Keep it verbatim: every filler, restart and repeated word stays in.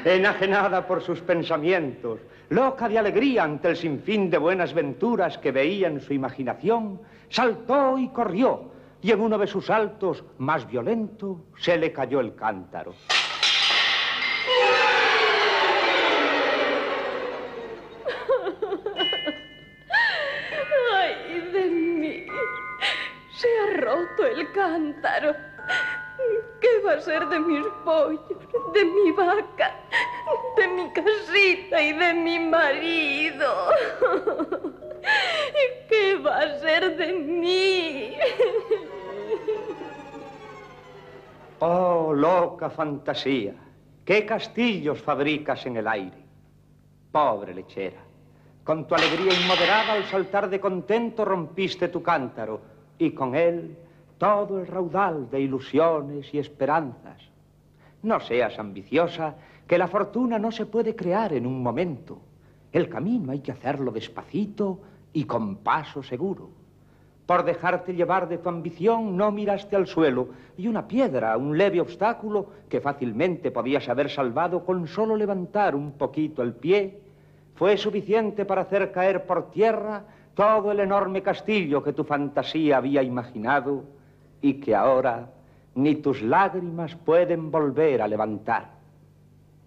Enajenada por sus pensamientos, loca de alegría ante el sinfín de buenas venturas que veía en su imaginación, saltó y corrió, y en uno de sus saltos más violento se le cayó el cántaro. ¡Ay de mí! Se ha roto el cántaro. ¿Qué va a ser de mis pollos, de mi vaca, de mi casita y de mi marido? ¿Qué va a ser de mí? Oh, loca fantasía, qué castillos fabricas en el aire. Pobre lechera, con tu alegría inmoderada al saltar de contento rompiste tu cántaro y con él todo el raudal de ilusiones y esperanzas. No seas ambiciosa, que la fortuna no se puede crear en un momento. El camino hay que hacerlo despacito y con paso seguro. Por dejarte llevar de tu ambición no miraste al suelo y una piedra, un leve obstáculo que fácilmente podías haber salvado con solo levantar un poquito el pie, fue suficiente para hacer caer por tierra todo el enorme castillo que tu fantasía había imaginado y que ahora ni tus lágrimas pueden volver a levantar.